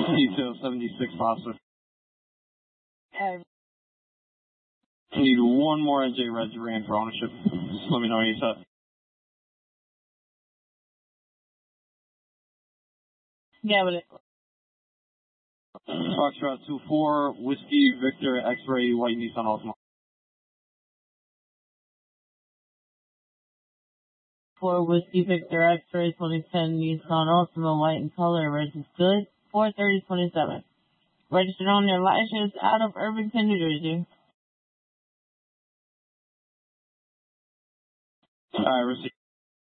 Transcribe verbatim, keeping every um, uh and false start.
Detail seventy-six Foster. And I need one more N J Red Duran for ownership. Just let me know when you're set. yeah, but it, Foxtrot two four, Whiskey, Victor, X-Ray, White Nissan Altima. for Whiskey Victor X-Ray twenty ten Nissan Altima, white in color, red is good. four thirty twenty-seven. Registered on their license out of Irvington, New Jersey. Alright, receive.